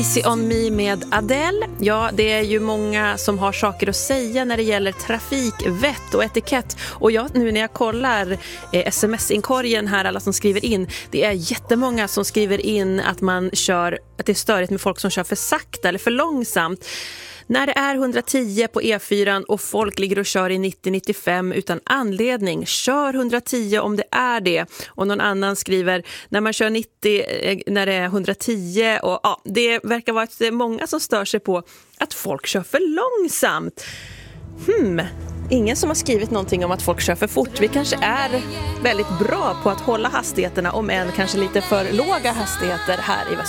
Easy on me med Adele. Ja, det är ju många som har saker att säga när det gäller trafikvett och etikett. Och nu när jag kollar sms-inkorgen här, alla som skriver in, det är jättemånga som skriver in att att det är störigt med folk som kör för sakta eller för långsamt. När det är 110 på E4 och folk ligger och kör i 90-95 utan anledning, kör 110 om det är det. Och någon annan skriver, när man kör 90 när det är 110, och ja, det verkar vara många som stör sig på att folk kör för långsamt. Ingen som har skrivit någonting om att folk kör för fort. Vi kanske är väldigt bra på att hålla hastigheterna, om än kanske lite för låga hastigheter här i Västerås.